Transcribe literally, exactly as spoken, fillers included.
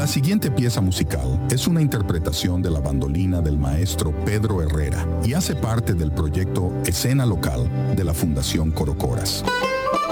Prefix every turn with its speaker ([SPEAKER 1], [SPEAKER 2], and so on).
[SPEAKER 1] siguiente pieza musical es una interpretación de la bandolina del maestro Pedro Herrera y hace parte del proyecto Escena Local de la Fundación Corocoras.